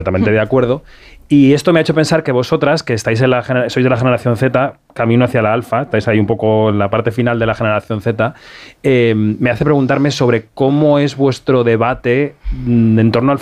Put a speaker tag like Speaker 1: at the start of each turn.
Speaker 1: completamente de acuerdo. Y esto me ha hecho pensar que vosotras, que estáis sois de la generación Z, camino hacia la alfa, estáis ahí un poco en la parte final de la generación Z, me hace preguntarme sobre cómo es vuestro debate en torno al